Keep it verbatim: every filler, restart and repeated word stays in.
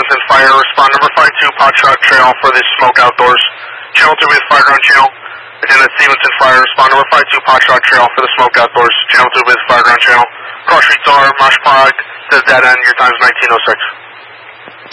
Stevenson Fire, respond number five two, Potshot Trail for the smoke outdoors. Channel two is Fireground Channel. Lieutenant Stevenson Fire, respond number five two, Potshot Trail for the smoke outdoors. Channel two is Fireground Channel. Cross streets are Marsh Prague, says dead end, your time is nineteen oh six.